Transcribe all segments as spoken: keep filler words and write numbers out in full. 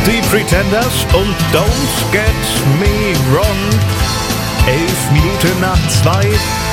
Die Pretenders und Don't Get Me Wrong. Elf Minuten nach zwei.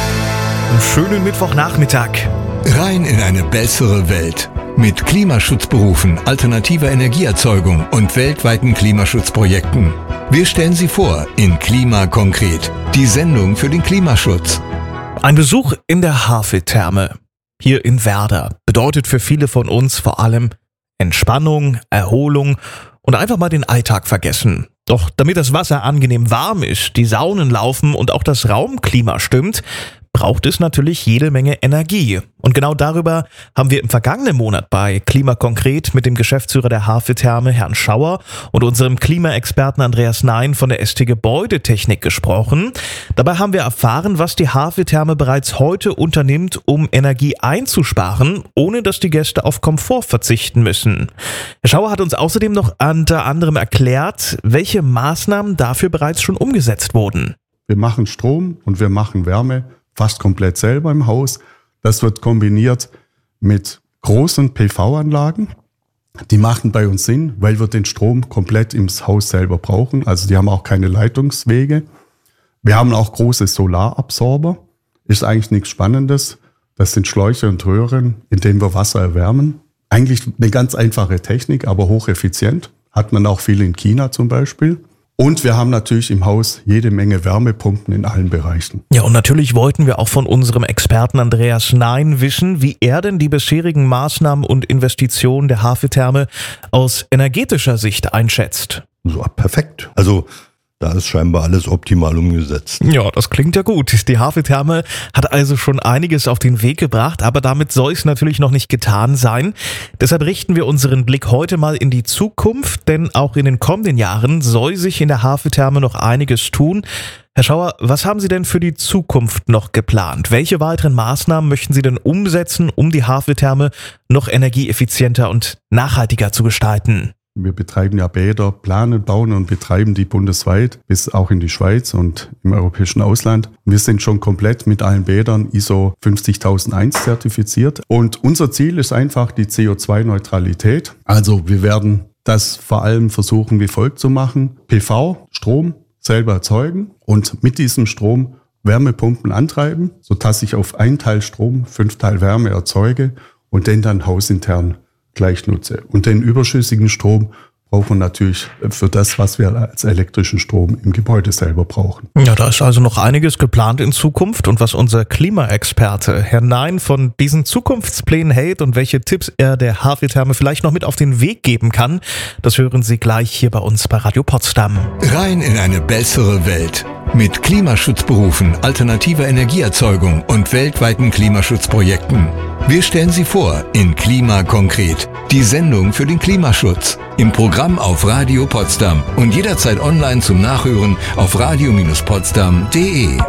Einen schönen Mittwochnachmittag. Rein in eine bessere Welt. Mit Klimaschutzberufen, alternativer Energieerzeugung und weltweiten Klimaschutzprojekten. Wir stellen Sie vor in Klima konkret. Die Sendung für den Klimaschutz. Ein Besuch in der Haveltherme hier in Werder bedeutet für viele von uns vor allem Entspannung, Erholung und einfach mal den Alltag vergessen. Doch damit das Wasser angenehm warm ist, die Saunen laufen und auch das Raumklima stimmt, braucht es natürlich jede Menge Energie. Und genau darüber haben wir im vergangenen Monat bei Klima konkret mit dem Geschäftsführer der Haveltherme, Herrn Schauer, und unserem Klimaexperten Andreas Nein von der S T Gebäudetechnik gesprochen. Dabei haben wir erfahren, was die Haveltherme bereits heute unternimmt, um Energie einzusparen, ohne dass die Gäste auf Komfort verzichten müssen. Herr Schauer hat uns außerdem noch unter anderem erklärt, welche Maßnahmen dafür bereits schon umgesetzt wurden. Wir machen Strom und wir machen Wärme fast komplett selber im Haus. Das wird kombiniert mit großen P V-Anlagen. Die machen bei uns Sinn, weil wir den Strom komplett im Haus selber brauchen. Also die haben auch keine Leitungswege. Wir haben auch große Solarabsorber. Ist eigentlich nichts Spannendes. Das sind Schläuche und Röhren, in denen wir Wasser erwärmen. Eigentlich eine ganz einfache Technik, aber hocheffizient. Hat man auch viel in China zum Beispiel. Und wir haben natürlich im Haus jede Menge Wärmepumpen in allen Bereichen. Ja, und natürlich wollten wir auch von unserem Experten Andreas Nein wissen, wie er denn die bisherigen Maßnahmen und Investitionen der Haveltherme aus energetischer Sicht einschätzt. So, perfekt. Also da ist scheinbar alles optimal umgesetzt. Ja, das klingt ja gut. Die Haveltherme hat also schon einiges auf den Weg gebracht, aber damit soll es natürlich noch nicht getan sein. Deshalb richten wir unseren Blick heute mal in die Zukunft, denn auch in den kommenden Jahren soll sich in der Haveltherme noch einiges tun. Herr Schauer, was haben Sie denn für die Zukunft noch geplant? Welche weiteren Maßnahmen möchten Sie denn umsetzen, um die Haveltherme noch energieeffizienter und nachhaltiger zu gestalten? Wir betreiben ja Bäder, planen, bauen und betreiben die bundesweit, bis auch in die Schweiz und im europäischen Ausland. Wir sind schon komplett mit allen Bädern I S O fünfzigtausendeins zertifiziert. Und unser Ziel ist einfach die C O zwei Neutralität. Also wir werden das vor allem versuchen, wie folgt zu machen. P V, Strom, selber erzeugen und mit diesem Strom Wärmepumpen antreiben, sodass ich auf ein Teil Strom fünf Teil Wärme erzeuge und den dann hausintern gleich nutze. Und den überschüssigen Strom brauchen wir natürlich für das, was wir als elektrischen Strom im Gebäude selber brauchen. Ja, da ist also noch einiges geplant in Zukunft. Und was unser Klimaexperte Herr Nein von diesen Zukunftsplänen hält und welche Tipps er der Haveltherme vielleicht noch mit auf den Weg geben kann, das hören Sie gleich hier bei uns bei Radio Potsdam. Rein in eine bessere Welt. Mit Klimaschutzberufen, alternativer Energieerzeugung und weltweiten Klimaschutzprojekten. Wir stellen Sie vor in Klima konkret. Die Sendung für den Klimaschutz. Im Programm auf Radio Potsdam und jederzeit online zum Nachhören auf radio Bindestrich potsdam punkt de.